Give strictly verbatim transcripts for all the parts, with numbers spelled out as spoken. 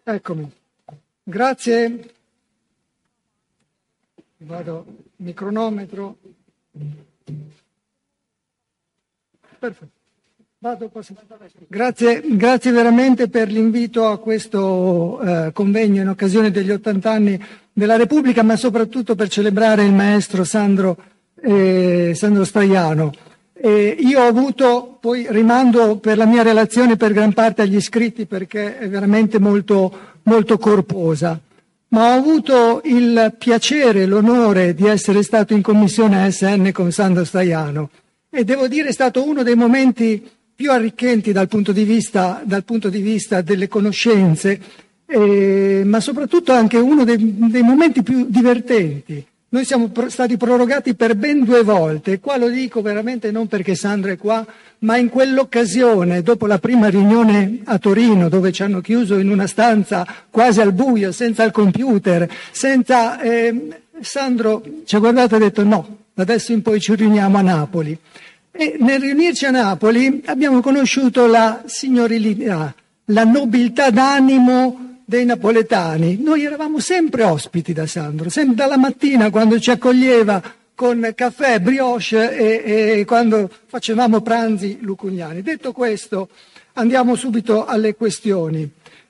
Eccomi. Grazie. Vado il cronometro. Perfetto. Vado, posso... Grazie, grazie veramente per l'invito a questo eh, convegno in occasione degli ottanta anni della Repubblica, ma soprattutto per celebrare il maestro Sandro, eh, Sandro Staiano. Eh, io ho avuto, poi rimando per la mia relazione per gran parte agli iscritti perché è veramente molto, molto corposa, ma ho avuto il piacere e l'onore di essere stato in commissione A S N con Sandro Staiano e devo dire è stato uno dei momenti più arricchenti dal punto di vista, dal punto di vista delle conoscenze, eh, ma soprattutto anche uno dei, dei momenti più divertenti. Noi siamo pro- stati prorogati per ben due volte, e qua lo dico veramente non perché Sandro è qua, ma in quell'occasione, dopo la prima riunione a Torino, dove ci hanno chiuso in una stanza quasi al buio, senza il computer, senza... Eh, Sandro ci ha guardato e ha detto no, adesso in poi ci riuniamo a Napoli. E nel riunirci a Napoli abbiamo conosciuto la signorilità, la nobiltà d'animo dei napoletani. Noi eravamo sempre ospiti da Sandro, sempre dalla mattina quando ci accoglieva con caffè, brioche e, e quando facevamo pranzi lucugnani. Detto questo, andiamo subito alle questioni.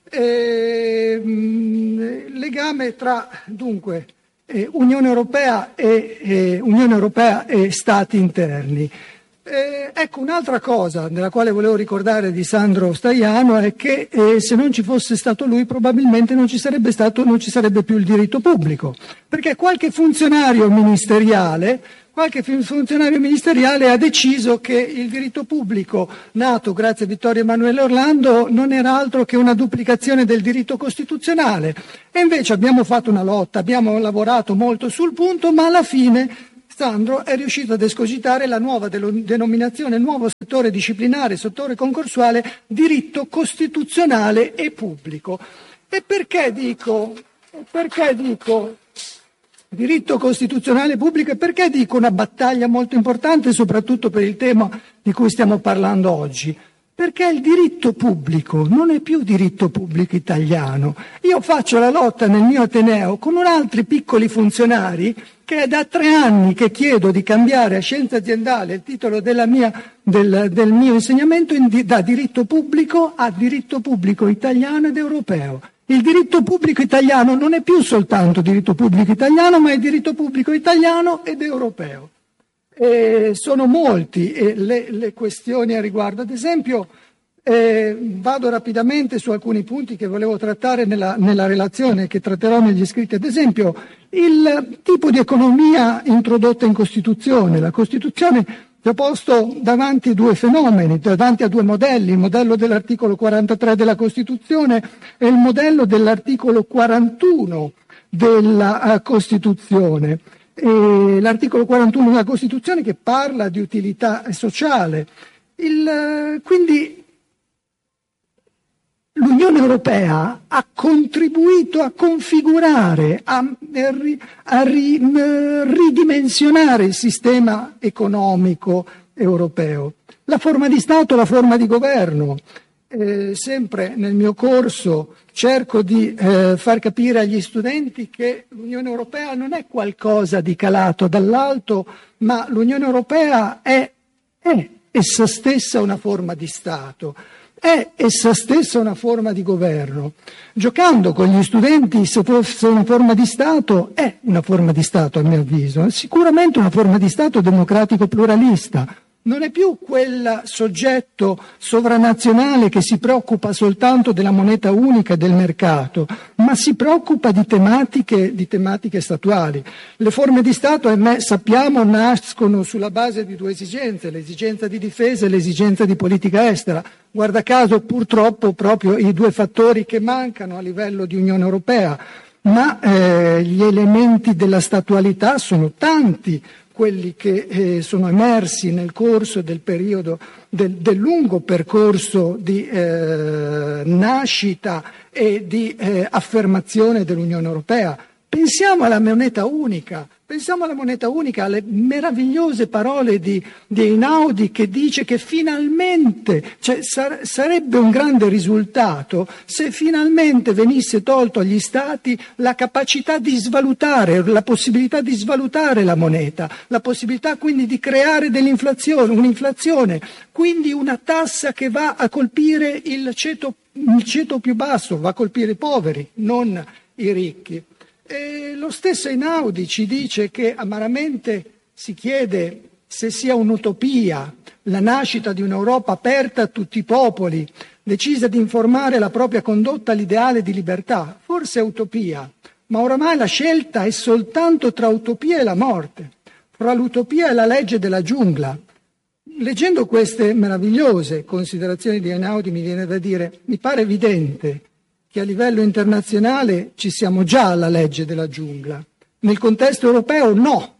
E, mh, legame tra, dunque, eh, Unione Europea e, eh, Unione Europea e Stati interni. Eh, ecco, un'altra cosa della quale volevo ricordare di Sandro Staiano è che eh, se non ci fosse stato lui probabilmente non ci sarebbe stato, non ci sarebbe più il diritto pubblico, perché qualche funzionario ministeriale, qualche funzionario ministeriale ha deciso che il diritto pubblico nato grazie a Vittorio Emanuele Orlando non era altro che una duplicazione del diritto costituzionale e invece abbiamo fatto una lotta, abbiamo lavorato molto sul punto, ma alla fine Sandro è riuscito ad escogitare la nuova denominazione, il nuovo settore disciplinare, settore concorsuale, diritto costituzionale e pubblico. E perché dico, perché dico diritto costituzionale e pubblico e perché dico una battaglia molto importante soprattutto per il tema di cui stiamo parlando oggi? Perché il diritto pubblico non è più diritto pubblico italiano. Io faccio la lotta nel mio Ateneo con altri piccoli funzionari che è da tre anni che chiedo di cambiare a scienza aziendale il titolo della mia, del, del mio insegnamento in, da diritto pubblico a diritto pubblico italiano ed europeo. Il diritto pubblico italiano non è più soltanto diritto pubblico italiano, ma è diritto pubblico italiano ed europeo. E sono molti eh, le, le questioni a riguardo. Ad esempio, eh, vado rapidamente su alcuni punti che volevo trattare nella, nella relazione, che tratterò negli scritti. Ad esempio, il tipo di economia introdotta in Costituzione. La Costituzione ci ha posto davanti a due fenomeni, davanti a due modelli, il modello dell'articolo quarantatré della Costituzione e il modello dell'articolo quarantuno della uh, Costituzione. E l'articolo quarantuno della Costituzione che parla di utilità sociale. Il, quindi l'Unione Europea ha contribuito a configurare, a, a ri, ridimensionare il sistema economico europeo. La forma di Stato, la forma di governo. Eh, sempre nel mio corso cerco di eh, far capire agli studenti che l'Unione Europea non è qualcosa di calato dall'alto, ma l'Unione Europea è, è essa stessa una forma di Stato, è essa stessa una forma di governo. Giocando con gli studenti, se fosse una forma di Stato, è una forma di Stato a mio avviso, è sicuramente una forma di Stato democratico pluralista. Non è più quel soggetto sovranazionale che si preoccupa soltanto della moneta unica e del mercato, ma si preoccupa di tematiche, di tematiche statuali. Le forme di Stato, ahimè, sappiamo, nascono sulla base di due esigenze, l'esigenza di difesa e l'esigenza di politica estera. Guarda caso, purtroppo, proprio i due fattori che mancano a livello di Unione Europea, ma eh, gli elementi della statualità sono tanti, quelli che eh, sono emersi nel corso del periodo, del, del lungo percorso di eh, nascita e di eh, affermazione dell'Unione Europea. Pensiamo alla moneta unica, pensiamo alla moneta unica, alle meravigliose parole di, di Einaudi che dice che finalmente, cioè, sar- sarebbe un grande risultato se finalmente venisse tolto agli Stati la capacità di svalutare, la possibilità di svalutare la moneta, la possibilità quindi di creare dell'inflazione, un'inflazione, quindi una tassa che va a colpire il ceto, il ceto più basso, va a colpire i poveri, non i ricchi. E lo stesso Einaudi ci dice che amaramente si chiede se sia un'utopia la nascita di un'Europa aperta a tutti i popoli, decisa di informare la propria condotta all'ideale di libertà. Forse è utopia, ma oramai la scelta è soltanto tra utopia e la morte, fra l'utopia e la legge della giungla. Leggendo queste meravigliose considerazioni di Einaudi mi viene da dire, mi pare evidente che a livello internazionale ci siamo già alla legge della giungla. Nel contesto europeo no,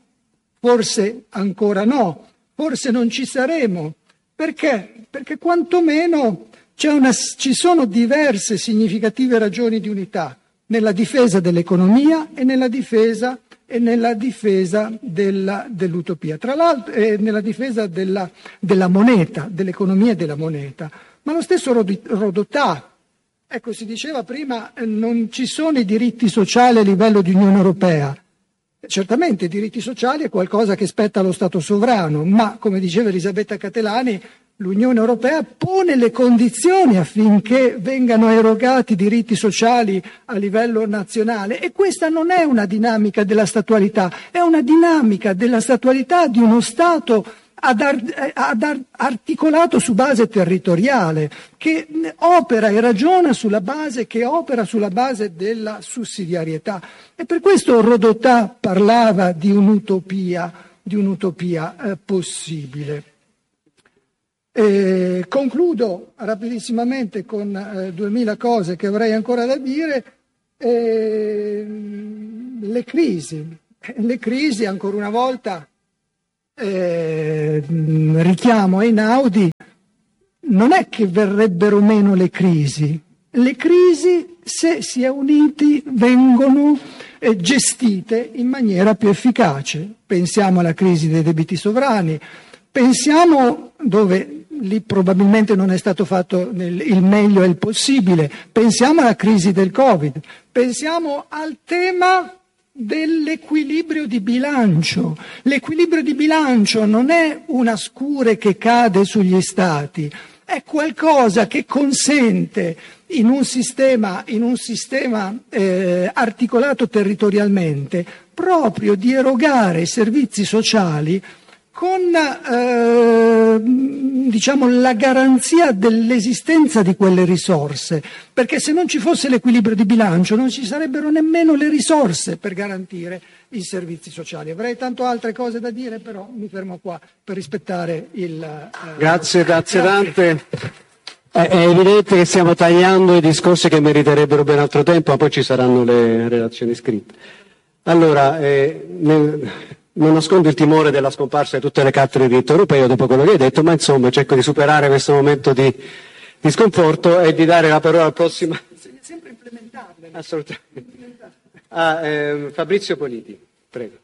forse ancora no, forse non ci saremo. Perché? Perché quantomeno c'è una, ci sono diverse significative ragioni di unità nella difesa dell'economia e nella difesa, e nella difesa della, dell'utopia, tra l'altro e nella difesa della, della moneta, dell'economia e della moneta. Ma lo stesso Rodotà, ecco, si diceva prima, eh, non ci sono i diritti sociali a livello di Unione Europea. Certamente i diritti sociali è qualcosa che spetta allo Stato sovrano, ma, come diceva Elisabetta Catelani, l'Unione Europea pone le condizioni affinché vengano erogati diritti sociali a livello nazionale, e questa non è una dinamica della statualità, è una dinamica della statualità di uno Stato Ad ar- ad ar- articolato su base territoriale, che opera e ragiona sulla base, che opera sulla base della sussidiarietà. E per questo Rodotà parlava di un'utopia, di un'utopia eh, possibile. E concludo rapidissimamente con eh, duemila cose che avrei ancora da dire. E, le crisi, le crisi ancora una volta. Eh, richiamo Einaudi, non è che verrebbero meno le crisi, le crisi, se si è uniti, vengono eh, gestite in maniera più efficace. Pensiamo alla crisi dei debiti sovrani, pensiamo, dove lì probabilmente non è stato fatto nel, il meglio e il possibile, pensiamo alla crisi del Covid, pensiamo al tema dell'equilibrio di bilancio. L'equilibrio di bilancio non è una scure che cade sugli Stati, è qualcosa che consente in un sistema, in un sistema eh, articolato territorialmente proprio di erogare servizi sociali con eh, diciamo la garanzia dell'esistenza di quelle risorse, perché se non ci fosse l'equilibrio di bilancio non ci sarebbero nemmeno le risorse per garantire i servizi sociali. Avrei tanto altre cose da dire, però mi fermo qua per rispettare il... Eh, grazie, grazie Dante. È, è evidente che stiamo tagliando i discorsi che meriterebbero ben altro tempo, ma poi ci saranno le relazioni scritte. Allora, eh, nel... non nascondo il timore della scomparsa di tutte le cattedre di diritto europeo dopo quello che hai detto, ma insomma cerco di superare questo momento di, di sconforto e di dare la parola al prossimo. Bisogna sempre implementarle. Assolutamente. A eh, Fabrizio Politi, prego.